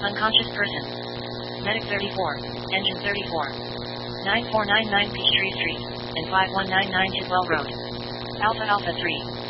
Unconscious person. Medic 34. Engine 34. 9499 Peachtree Street, and 5199 Tidwell Road. Alpha Alpha 3.